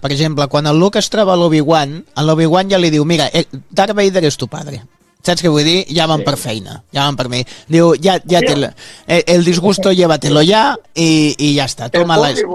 per exemple, quan el Luke es troba a l'Obi-Wan, l'Obi-Wan ja li diu, mira, Darth Vader és tu padre. Saps què vull dir? Ja van per feina, ja van per mi. Diu, el disgusto llévatelo ya y ya está. Toma